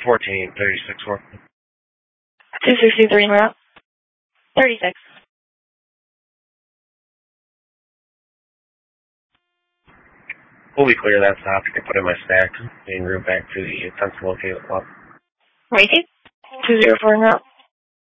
1436 working. 263 en route. 36. We'll be clear that stop. You can put in my stack and route back to the sensible located club. Reiki. 204 en route.